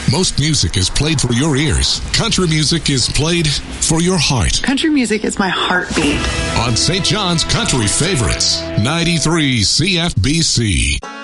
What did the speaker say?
Most music is played for your ears. Country music is played for your heart. Country music is my heartbeat. On St. John's Country Favorites, 93 CFBC.